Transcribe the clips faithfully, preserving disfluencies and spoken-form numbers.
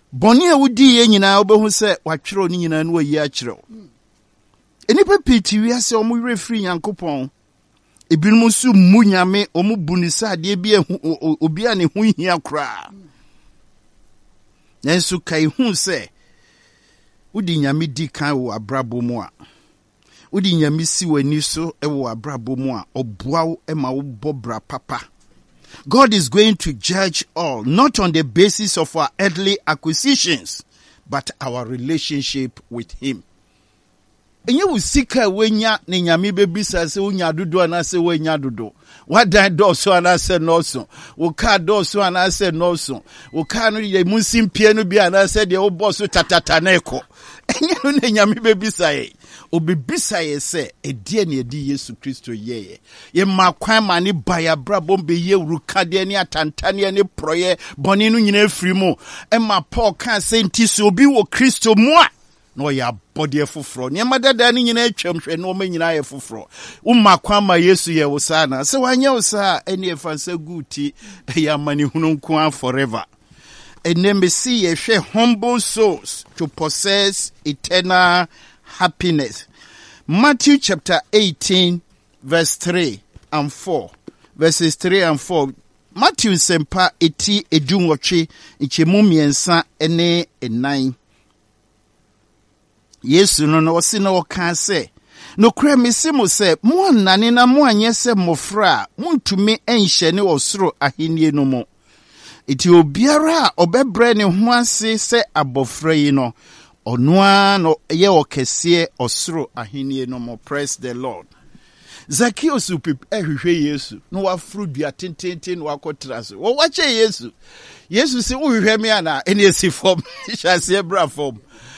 boni a wudi ye nyina obehu se watwero ni nyina no wayi a kyerɛw enipa piti wi ase omo refri Nyankopɔn ebinum su mu nyame omo bunisa de bi obi a ne hu hia kra nanso kai hu se wudi nyame di kan wo abrabo mu a wudi nyame si wani so e wo abrabo mu a oboa wo e ma wo bobra papa. God is going to judge all, not on the basis of our earthly acquisitions, but our relationship with Him. Enye usika wenya ne nyame bebisa se unya dodo anase wenya dodo. Wadan doso anase noso. Woka doso anase noso. Woka no ye munsimpie no bi anase de wo boso tatataneko. Enye no ne nyame bebisa ye. Obebisa ye se edie ne edi Yesu Kristo ye ye makwan ma ne baya brabo be ye urukade ne atantane ne proye boni no nyina afiri mu e ma Paul kan se nti so obi wo Kristo mu a no ya body efoforo ne madada ne nyina atwam hwe no ma nyina ye foforo wo makwan ma Yesu ye wo sa na se wanye wo sa ene efansa guti ya mani hunu nko forever. And then we see ye hwe humble souls to possess eternal happiness. Matthew chapter eighteen, verse three and four. Verses three and four. Matthew sempa eti edunwoche ichemu miensa ene enai. Yesu no no osi no kan se no kra mesimo se mo anane na mo anye se mofra muntumi enhye ne osoro ahenie no mo. Iti obiara obebre ne ho ase se abofra yi no Onwa no ye okese osoro ahenie no mo. Praise the Lord. Zacchaeus upip ehwehwe Yesu no wafru dua tententen no akotra so wo wache Yesu Yesu se wo hwehwe me ana ene esi form hyase bra form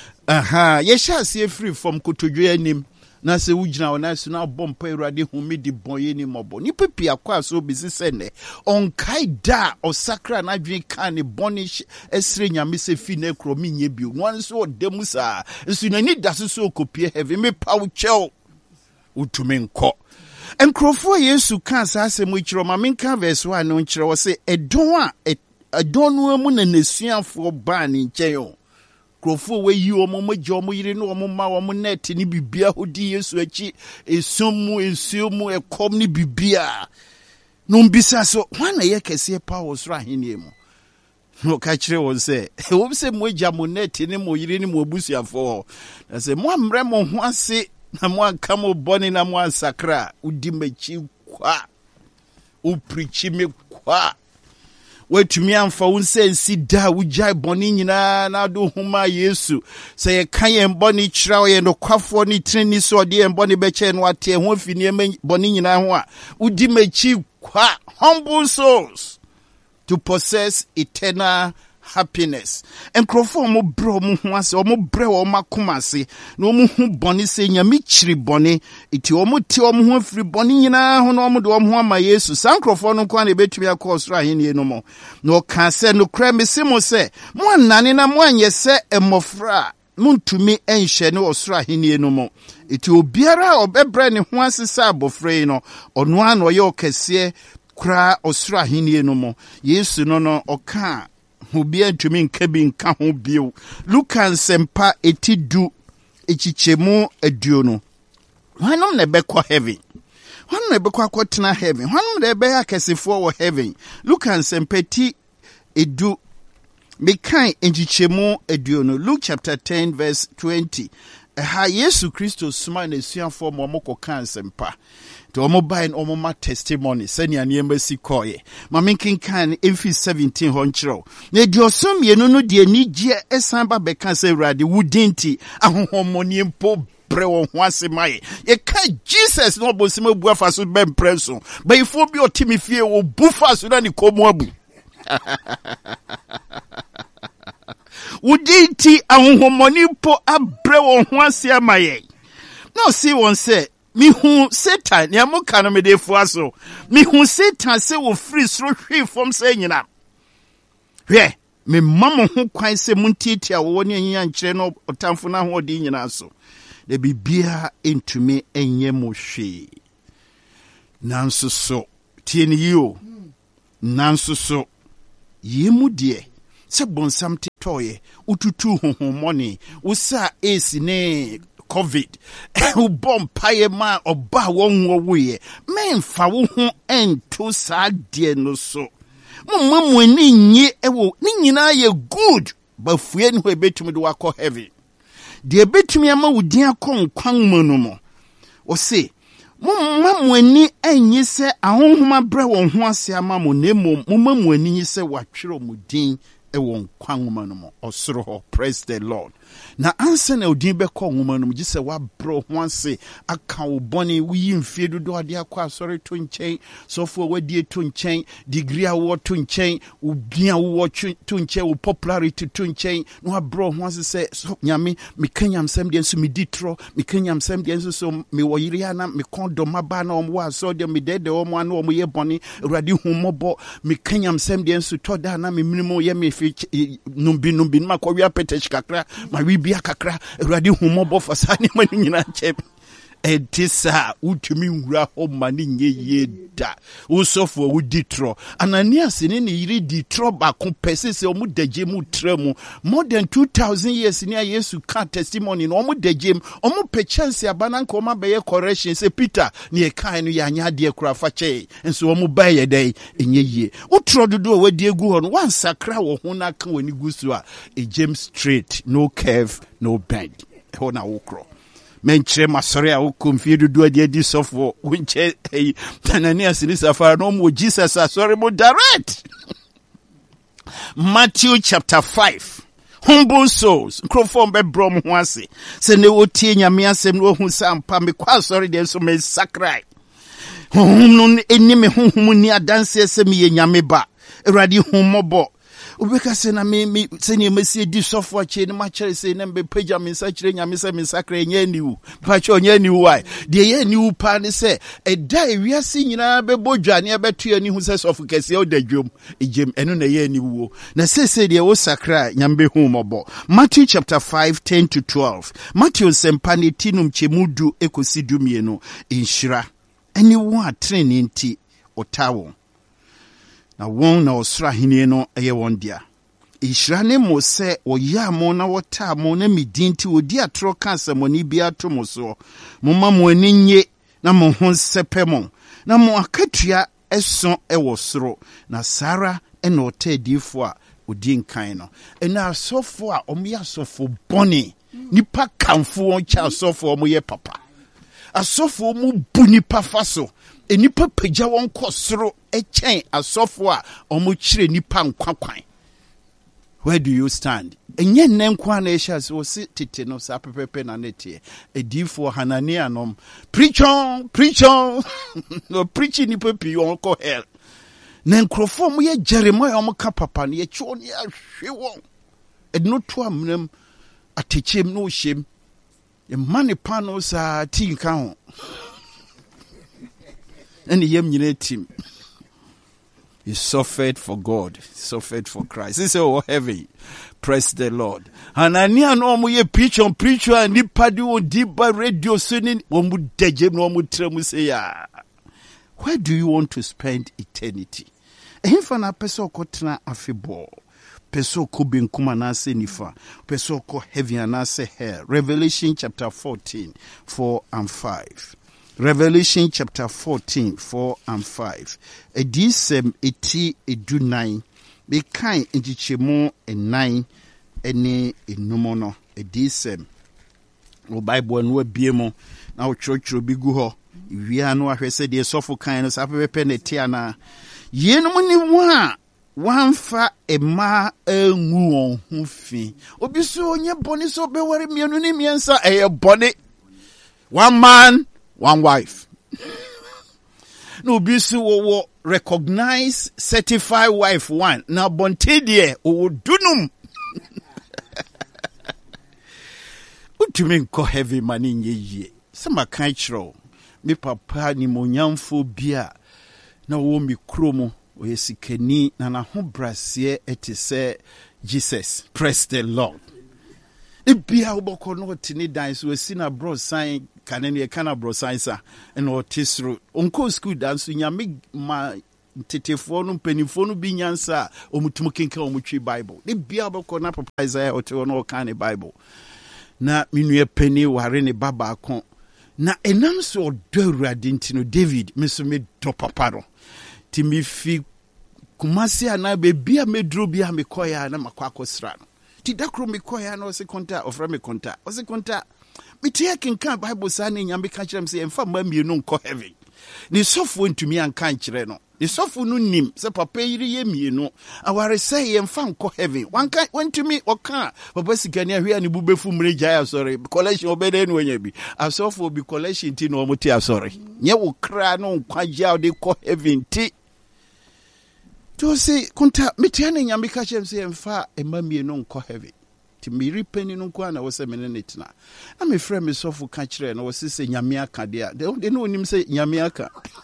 aha ye hyase free form kotodwe anim na se wugina wona so na bompa Awurade humi di boye ni mobo ni pepi akwa so bisi sene on kaida osakra na dwen kan ne bonish esre nyame se fi na kro minye bio no nso odemu sa nso na ni daso so kopie heaven me paw chel utumi nko enkrofo Yesu kan sa asem ikiro ma menka verse one no nkire wo se edon a edon no mu na nesuafo ba ni nkyɛn Krofo we yi omo magye omo yire no omo ma omo net ni bibia hodi Yesu achi esomu esumu ekom ni bibia no mbisa so wana ye kese pa wo soro ahenie mu no ka kire won se wo se mo agya mo net ni mo yire ni mo abusuafo na se mo amre mo ho ase na mo anka mo boni na mo ansakra udi machi kwa u preach me kwa wetumi amfa wonse nsi da wujai boni nyina na do huma Yesu se ye kan ye boni kira ye no kwafo ni treni so de ye boni beche no ate ho fini boni nyina ho a udi machi kwa humble souls to possess eternal happiness. Enkrofo mo bro mo ho ase o mo bre o makomase na o mo hu boni se nyame chiri boni iti o mo ti o mo ho afiri boni nyina ho na o mo de o mo ama Yesu sankrofo no kwa na betumi akosoro ahenie no mo no ka se no kra mesimo se mo anane na mo anye se emofra muntumi enhye ne osoro ahenie no mo iti obiara obebre ne ho ase sa abofra no ono an o ye okese kra osoro ahenie no mo Yesu no no oka Obi antumi nka bi nka ho bio. Luka nsempa etidu echichemu aduonu. Hwanom na bekọ heaven. Hwanom na bekọ akọtena heaven. Hwanom na be akesefo wo heaven. Luka nsempa eti edu mekan echichemu aduonu. Luke chapter ten verse twenty. Ha Yesu Kristo suma na esuafo mo mo kokan nsempa. To omo buy and omo ma testimony send ya niemba si koye ma menkin kan emfi seventeen ho nkyerɛw na di osom ye no no de ani gye esan ba beka se Awurade wudinti ahohomoni mpo bre wo ho ase mai ye ka Jesus no bosim abu afa so be mpreso ba ifo bi otimi fie wo bufa so na ni komo abu wudinti ahohomoni mpo abre wo ho ase amaye no see one say mi hu Satan ya mo kana me defo aso mi hu Satan se wo free sro hwe fom se nyina hwe me mamo ho kwan se muntiti a wo ne anya nkyere no otamfo na ho odi nyina so de bibia entumi enye mo hwe nanso so tie ni yo nanso so yemu de se bonsam toye ututu honhomone usa esi ne covid u bom paye ma oba wonwo wuye memfa wo ho ento saa de no so momma mo ani nye ewo ni nyina ye good ba fue ni ho ebetumi do akọ heaven de ebetumi ama wudin akọ nkwan mu no mo o se momma mo ani anyi se ahonhoma bre won ho ase ama mo nemo momma mo ani se watwere mo din ewo nkwan mu no mo osoro ho. Praise the Lord. Na ansa na odin be ko nwoma no gise wa bro ho ase aka wo bone wi mfie dodo ade akwa asori to nchen sofo wadie to nchen degree awo to nchen ubia wo to nchen wo popularity to nchen no wa bro ho ase se so nyame me kanyam sem de so me ditro me kanyam sem de so me wo yiri ana me kondo maba na omo wa so de me de de omo ana omo ye bone urade hu mobo me kanyam sem de so to da na me minimo ye me fi numbi numbi ma ko wi apete kakra ma wi bia kakra urade humobo fasani mani nyina chep etisa utumi nwura ho mani nye yeda usofo uditro Ananias ne ne yiri ditro ba ko pese se omu daje mu tremu more than two thousand years ni Yesu ka testimony no omu daje omu pe chance abana nko ma be correction se Peter ne e kan no ya nya de kura fa che enso omu ba ye dai enye yie utro dodo wadi egu ho no wan sakra wo ho na kan wani gusu a e James straight no curve no bend ho na wokro menche masore a wokomfie dodo ade adi sofo wonche eh Ananias ni safara no mo Jesus asore mo direct. Matthew chapter five. Humble souls crofom be brom ho ase se ne wotie nyame asem no hu sampa me kwa asore de so me sakrai hum no eni me hum ni adanse se me ye nyame ba erade humobo ubeka se na me me se ne mesi di sofo ache ne ma kire se ne be pagya me sa kire nyame se me sakra nya niwu pa che onya niwu ai de ye niwu pa ne se e dai wiase nyina be bodwane be to ani hu se sofo kese o dadwom ejem eno na ye niwu na se se de wo sakra nyambe hu mobo. Matthew chapter five ten to twelve. Matthew sempane tinum chemudu ekosi dumienu inshira eni wo atrene nti otawo na won na osra henie no eye won dia ishira ne mo se oya mo na wota mo na midinti odi atro kansa mo ni bia to mo so mo ma mo ani nye na mo ho sepe mo na mo akatua eso e wo soro na Sara e na otadifo a odi nkan no ena asofo a omo ya asofo boni nipa kanfo on cha asofo omo ye papa asofo mu bu nipa faso enipa pagya won kosoro echen asofo a omo kire nipa nkwakwan. Where do you stand? Enye nenkwa na esha so si tete no sa pepepe na nete edifo Hanania nom preach on preach on no preaching nipa pi on ko hell na nkrofo mo ye Jeremiah omo ka papa na ye cho ne ahwe won edno to amnam atechem no hjem e mane pano sa tinka ho and yem nyina team. He suffered for God, he suffered for Christ. He said, oh, heavy. Praise the Lord. Hanania no mo ye preach on preacher and nipadi on diba radio singing omu dejem no omu tremu say ya. Where do you want to spend eternity? Ehimfa na peso kotena afebo. Peso ko benkuma na se nifa. Peso ko heavy na se hell. Revelation chapter fourteen, four and five. Revelation chapter fourteen, four and five. Edisem eti edu nine. Be kind injichemo e nine ene enumono. Edisem. O Bible no biemo. Na o church bi gu ho. Wia no ahwese de sofo kan no sapepe ne tiana. Yenum ni wa wanfa ema enwu on hu fi. Obi so onye bone so be ware mienu ni miensa eye bone. One man, one wife. No bisi wo recognize certified wife one. Na bonte die o dunum. Utumi nko heavy money nye ye. Sama kan chiro. Mi papa ni monyamfo bia na wo mi kromo o yesikani na na ho brasie etise Jesus. Praise the Lord. E bia oboko no tini dan so asina bro sign kanene kana bro sign sa and o tisru onko school dan so nyame ma tetefo no mpanimfo no bi nyansa a omutum kenka omutwi Bible ne bia bɛkɔ na papa Isaiah ote no kan ne Bible na minua pani ware ne baba akon na enam so ɔdɔ Awurade ntino David meso me dɔ papa no ti mi fi kumasi ana be bia medro bia me koya na makwa akosra no ti dakro me koya na ose konta ofra me konta ose konta me tie kenkan Bible sa na nyame ka kyerem se emfa ma mienu nko heaven ni sofo ntumi anka nkyere no ni sofo no nim se papa yiri ye mienu aware se emfa nko heaven wanka wantumi oka papa sikani ahwe ani bubefu mreja ya sorry collection obede no nya bi asofo bi collection ti no omuti asori nye wo kra no nkwaja de ko heaven ti to say konta metiane nyame ka kyerem se emfa emamie no nko heaven ti miri pani no nko na wo se mene netina na me frɛ me sofo ka kyerɛ na wo se se nyame aka de de no onim se nyame aka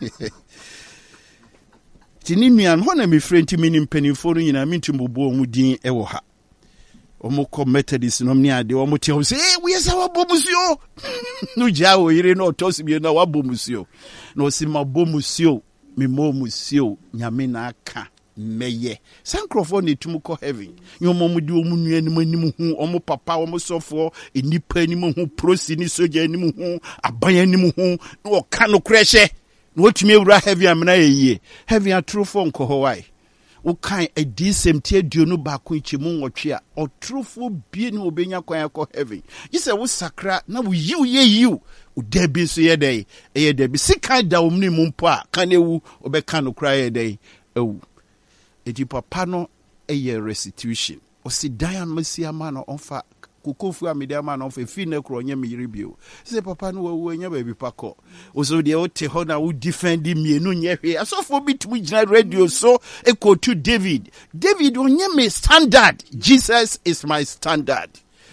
ti ni nuan ho na me frɛ nti me nim panifo no nyina me ntimbobo mu din e wo ha omo ko Methodist no mni ade omo tie se eh wo yesa wa bomusio no ja wo yire no tosi bi na wa bomusio no si ma bomusio me mo musio nyame na aka meye sankrofo ne tumu ko heaven nyomo mu di omu nua ni manim hu omo papa omo sofo enipa ni mu hu prosi ni soja ni mu hu aban ni mu hu no oka no krehye no otumi ewura heaven amena yeye heaven atrofo nko ho wai wo kan edi semtie aduonu ba ko ichimu nwotwe a otrofo bie ni obenya kwan akọ heaven yise wo sakra na wo yiw ye yiw udebi so ye dai eye debi sika da omni mu mpo a kan ewu obeka no kra ye dai ewu eti papa no eye restitution o si dan masia ma no onfa kokofu amede ma no onfa fi na kro nya meyire bio se papa no wawu nya ba bi pakọ o so de o te ho na wo defend mienu nya hwe asofo bitum gina radio so eko to David David onye me standard Jesus is my standard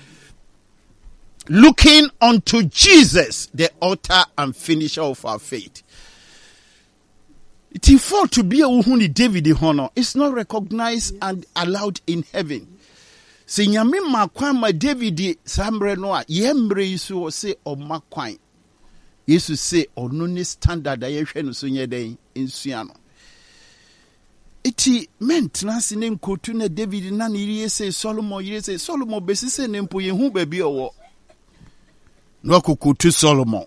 looking unto Jesus the author and finisher of our faith. It is for to be a uhuni David honor. It's not recognized and allowed in heaven. Se nyame makwan ma David sambre no a yembre yisu se o makwan. Yesu se ono ne standard aye hwe no so nye den ensua no. Iti maintenance ne nkotu na David na ne yire se Solomon yire se Solomon besi se ne mpo ye hu ba bi owo. No kokotu Solomon.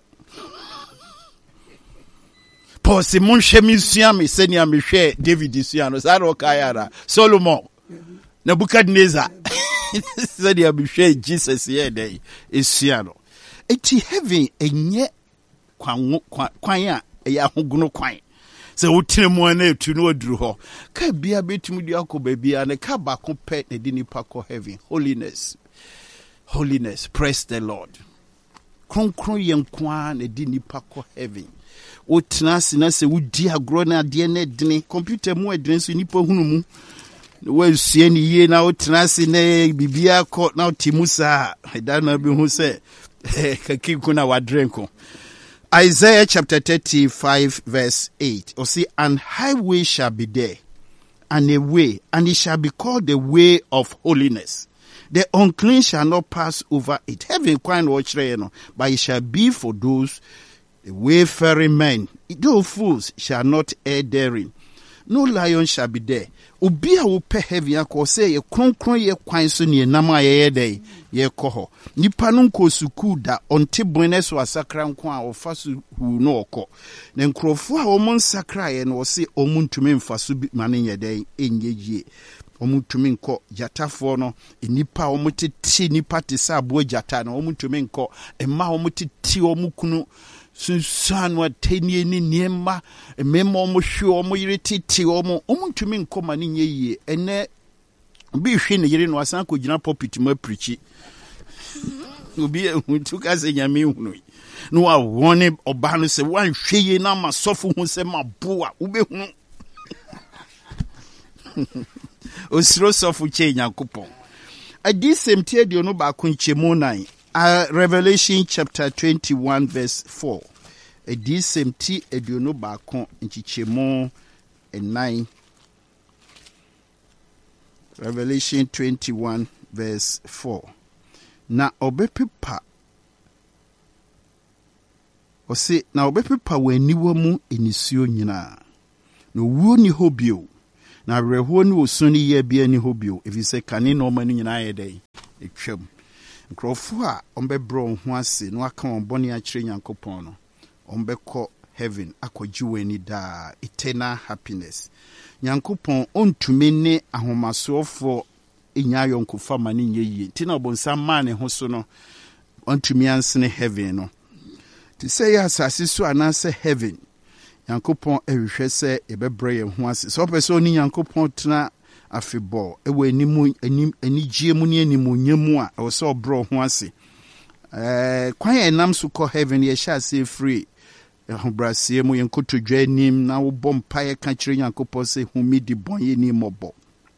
Paul se mon chemi sua me se ni amehwe David sua no sa ro kayara Solomon Nebuchadnezzar se ni amehwe Jesus ye dey esua no eti heaven enye kwan kwan a eya hoguno kwan se wotire mu na etu no aduru ho ka bia betum di akoba bia ne ka ba ko pe ne di nipa ko heaven holiness holiness praise the Lord kronkron yenkwa ne di nipa ko heaven o tenase na se wudi agro na de na dine computer mu adine so nipa hunu mu we sie ni ye na o tenase na bibia ko na timusa da na bi hu se kakiku na wadrenko. Isaiah chapter thirty-five verse eight or see an highway shall be there and a way and it shall be called the way of holiness. The unclean shall not pass over it. Heaven quite watch no, but it shall be for those the wayfaring men. Those fools shall not err therein. No lion shall be there. Obi a wo pe heaven akọ say ye kronkron ye kwan so ne nam a ye dey ye kọ ho. Nipa no nko suku da onte bone so asakra nko a ofa so hu no okọ. Na nkrofo a omon sakra ye no se omuntumi mfa so mane ye dey enye yie. Omutumi nko jatafo no nipa omutete nipa te sa abo jata no omutumi nko emma omutete omukunu sunsan wa tenie ni niema emema omo hwe omo yire tete omo omuntumi nko mane nye yie ene bi hwe ne yire no asan ko gina pulpit ma preachi obi huntu ka se nyame hunu no wa wone oba no se wan hwe ye na masofo hu se maboa ubehunu osiro sofu che nyankopon adi semtie de no ba kunchemu nine uh, Revelation chapter twenty-one verse four adi semti de no ba kun nchichemu nine Revelation twenty-one verse four na obepepa ose na obepepa waniwa mu enisuo nyina no wuo ni hɔ bio na awerɛhoɔ ne osu ne yɛ bia ni hɔ bio ɛfiri sɛ kane na ɔma no nyinaa yɛ dɛn ɛtwam nkurɔfoɔ a ɔmbɛbrɛ wɔn ho ase na waka wɔn bɔne akyerɛ Nyankopɔn no ɔmbɛkɔ heaven akɔgye wɔn ani daa eternal happiness. Nyankopɔn ɔntumi ne ahomasoɔfoɔ ɛnya ayɔnkofa ma ne nyɛ yie nti na ɔbɔnsam maa ne ho so no ɔntumi ansene heaven no te sɛ yɛ asase so anaasɛ heaven. Nyankopɔn ɛhwehwɛ sɛ yɛbɛbrɛ yɛn ho ase sɛ ɔpɛ sɛ ɔne Nyankopɔn tena afebɔ ɛwɔ animu anim anigye mu ne animuonyam mu a ɛwɔ sɛ ɔbrɛ ho ase. ɛɛ kwan yɛn nam so kɔ heaven yɛhyɛ ase free ahobraseɛ mu yɛn kotodwa anim na wobɔ mpaeɛ ka kyerɛ Nyankopɔn sɛ humi di bɔn yɛ ni mmɔbɔ.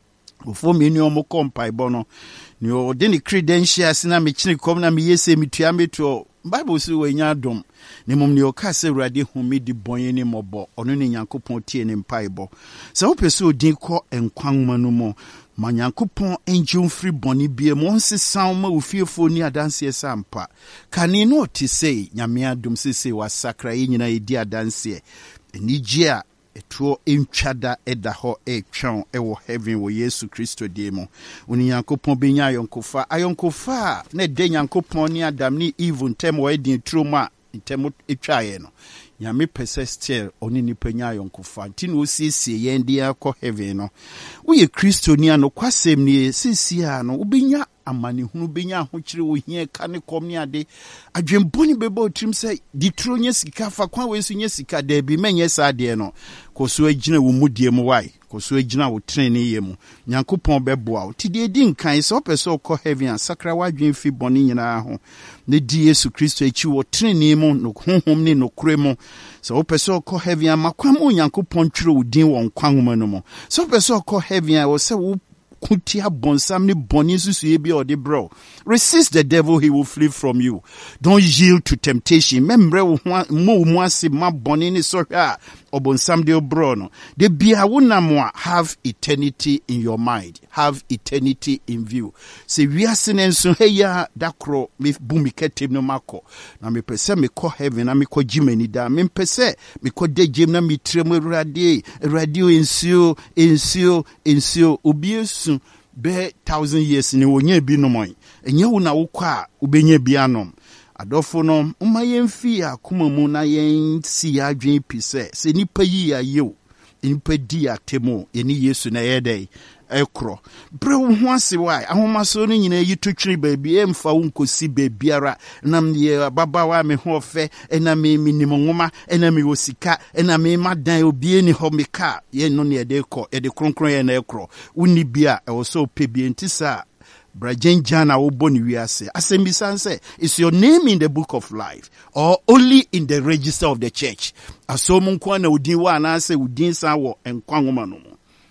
Ofo me ni omo kɔ mpaebɔ no ne ɔde ne credentials na mekyene kɔm na meyɛ sɛ metua meto Bible sɛ wɔanya adom ne mom ne ɔka sɛ Awurade humi di bɔn ne mmɔbɔ ɔno ne Nyankopɔn tie ne mpaebɔ. Sɛ wopɛ sɛ odin kɔ nkwa nwoma no mu ma Nyankopɔn ɛngye mfiri bɔne bia mu ɔnsesan ma ofiefo ni adanseɛ sɛ ampa kane no ɔte sɛ Nyame adom sese wasakra yɛ nyina yɛdi adanseɛ anigye a etuo entwada eda ho etwon ewo heaven wo Yesu Kristo de mu oni Nyankopɔn benya ayonkofa ayonkofa na de Nyankopɔn ni Adam ni Eve ntem wo edin troma ntem etwaye no Nyame pese still oni ni penya ayonkofa nti no osiesie yen de akɔ heaven no wo ye Kristo ni anokwasem ni sisia no ubenya amani hunu benya ho kyere wo hia ka ne kom ne ade adwemboni bebo trim sɛ ditro nya sika fa kwan we so nya sika da bi menye sa ade no koso agina wo mudie mu wai koso agina wo trene ye mu Nyankopɔn bɛboa wo ti de di nkan sɛ opɛ sɛ kɔ heaven sakra wadwen fi bɔne nyinaa ho ne di Yesu Kristo achi wo trene mu no honhom ne no kure mu sɛ opɛ sɛ kɔ heaven amakwa mu Nyankopɔn twere wo din wɔ nkwa nwoma no mu sɛ opɛ sɛ kɔ heaven wo sɛ wo kutia bonsam ni boni susu ebi odi bro. Resist the devil, he will flee from you. Don't yield to temptation. Membre mo mwasi ma boni ni soha obonsam de bro no. De bia wuna mwa have eternity in your mind. Have eternity in view. Se wiase nenso heya dakro me bumi ketem no mako. Na me pese me ko heaven na me ko jimeni da. Me pese me ko de jim na me tremo radio radio insio insio insio obiesu be thousand years ni wonye bi no moy enye wo na wokɔ a ubenye bi anom adofo no umma yemfi akoma mu na yen si adwen pise se nipa yi ayew nipa di atemo eni Yesu na yedai ekro bre wo ho ase wai ahomaso no nyina yi totwiri baabi emfa wo nkosi baabiara nam ye babawa me ho fe ena me minim nwoma ena me osika ena me madan obi eni ho meka ye no ne ede kɔ ede kronkron ye na ekro woni bia e wo so pebie ntisa Brajen Jana Oboni Wiase. Asembisa say, is your name in the book of life or only in the register of the church? Asomun kwana udinwa anase udin sawo enkwangoma no.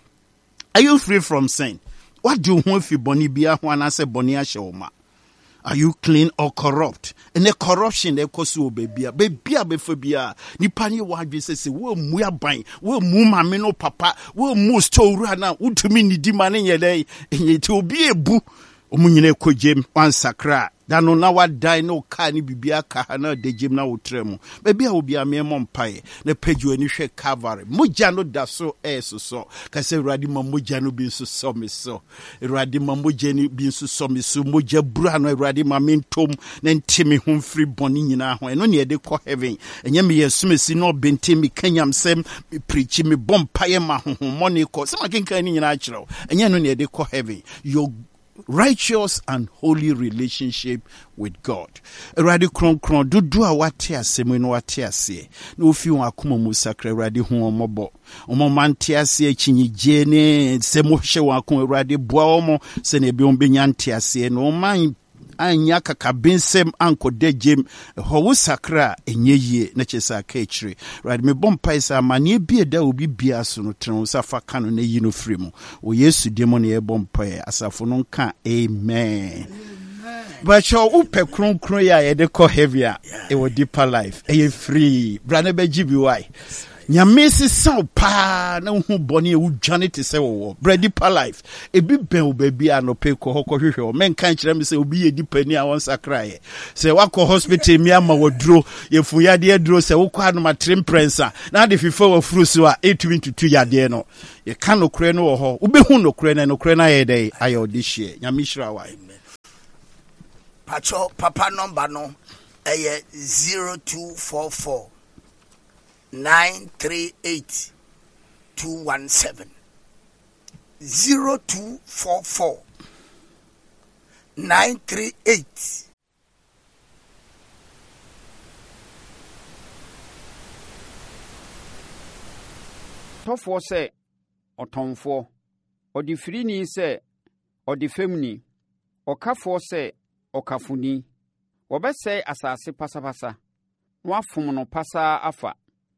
Are you free from sin? What do you want if you boni biya anase boni ashoma? Are you clean or corrupt? And the corruption they kosu bebia bebia befobia ni pani wadwe sese wo mu aban wo mu mame no papa wo mu store na utumi ni di mane yele ti obi ebu omunyine kojem wansakra dano na wadai no ka ni bibia ka na dejem na wotremu bebia obi amemo mpae na pagyo ani hwe Calvary moja no daso eso so ka se Awurade ma moja no bi nso so me so Awurade ma moja ni bi nso so me so moja bura no Awurade ma mentom na ntimi ho mfiri boni nyina ho eno ne de kɔ heaven enye me yesumesi no benten mi kanyam sem preach mi bompae ma ho money kɔ se ma kenkan ni nyina akyerɛw enye no ne de kɔ heaven your righteous and holy relationship with God. Eradi kron kron dudu a wate asemu no wate ase. Na ofi won akoma mu sakra eradi hu omobo. Omo mante ase chinyije ne semo hye won akoma eradi boa omo se na bi on benya nte ase no man anya kakabensem anko dejem ho wo sakra enyeye na chesa ka echire right me bompai sa mane bia da obi bia so no tren sa fa ka no na yi no free mu o Yesu demo na e bompai asafo no nka amen. But your upe kron kron ya ye de ko heavy a e wo deeper life e free brane be gibi why nyame sisa pa na hu boni e wudwane te se wo bread deeper life ebi ben wo baby anope ko hokɔ hwehwɛ o men kan kyerɛ me se obi ye deeper ni a won sakraye se wakɔ hospital mi ama woduro ye fu yade aduro se wo kɔ anoma trim prensa na de fifa wa furu so a etumi tutu yade no ye kan okre no wo ho wo be hu no okre na no okre na ye dey ayo de hye nyame hyira wa pacho papa number no eye zero two four four nine three eight two one seven zero two four four nine three eight. Tofo se otonfo odi firini se odi femni okafo se okafuni wobese asase pasapasa no afom no pasa afa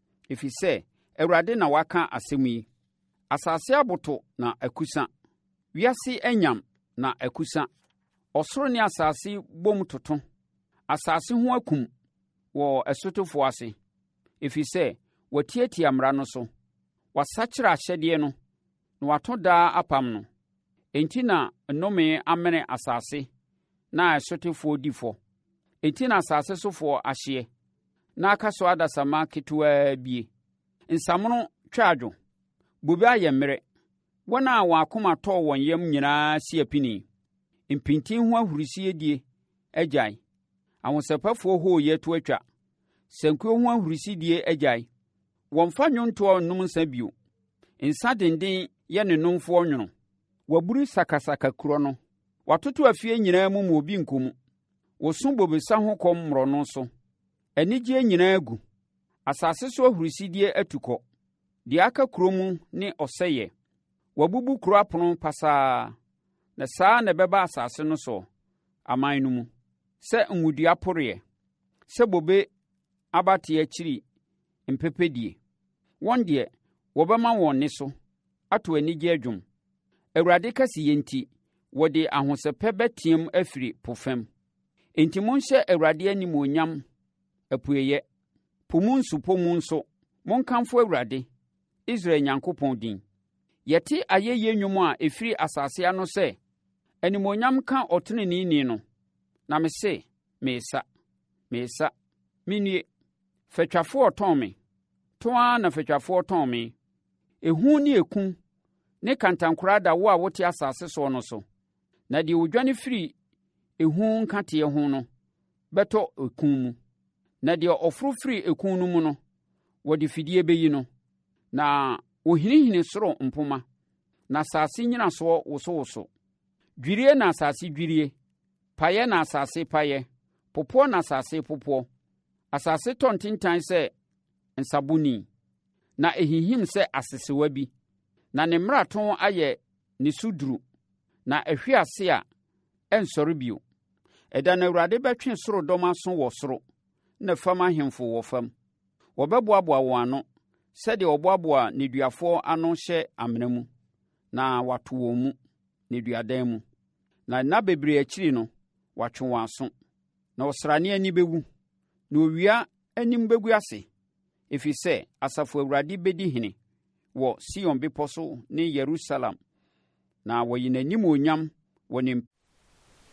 efise Awurade na waka asɛm yi asase aboto na akusa wiase anyam na akusa ɔsoro ne asase bom toto asase ho akum wɔ asotofo ase efise watietia mmara no so wasakyera ahyɛdeɛ no na wato daa apam no enti na nnome amene asase na asotofo difo enti na asase sofo ahye na aka so adasama ketewa bie nsamono twadwo bobe ayemre wona a wakoma tɔ wɔn yam nyinaa si apini mpintin ho ahurisie die agyae ahosɛpafoɔ ho yeto atwa sankuo ho ahurisidie agyae wɔmfa nnwonto nnum nsa bio nsa denden yɛ ne nomfoɔ nwono waburu sakasaka kuro no watoto afie nyinaa mu mu obi nkomu wosu bobesa ho kɔm mmorɔno so anigye nyinaa gu asase so ahurisidie atukɔ de aka kuro mu ne ɔsɛyɛ wabubu kuro apono pasaa na saa na bɛba asase no so aman no mu sɛ nwudua poroɛ sɛ bobe abate akyiri mpepedie wɔn deɛ wɔbɛma wɔn ne so ato anigye adwom Awurade kasi yenti wɔde ahosɛpɛ bɛteam afiri po fam enti monhyɛ Awurade animuonyam apueyɛ po mu nsupo mu nso monkamfo Awurade Israel Nyankopɔn din yɛte ayɛyɛ nnwom a ɛfiri asase ano sɛ animuonyam ka ɔteneneeni no na me se meesa meesa minie fatwafoɔ tɔn me toa na fatwafoɔ tɔn me ehu ne eku ne kantankora da wo a wote asase so no so na de odwane firi ehu nkateɛ ho no bɛtɔ eku mu na de ɔforo firi eku no mu no wɔde fidie beyi no na ohinihini soro mpoma na asase nyina so wosowoso dwirie na asase dwirie paye na asase paye popo na asase popo asase tontintan sɛ nsabuni na ehihim sɛ asesewa bi na ne mraton ayɛ ne suduru na ehwe ase a ensɔre bio ɛda na Awurade bɛtwe soro dɔm aso wɔ soro na fam ahemfo wɔ fam wɔbɛboaboa wɔn ano sɛdeɛ ɔboaboa neduafoɔ ano hyɛ amena mu na wato wɔn mu neduadan mu na nna bebree akyiri no watwe wɔn aso na ɔsrane ani bɛwu na owia anim bɛgu ase ɛfiri sɛ asafo Awurade bɛdi hene wɔ Sion bepɔ so ne Yerusalem na wɔyi n'anim onyam wɔ ne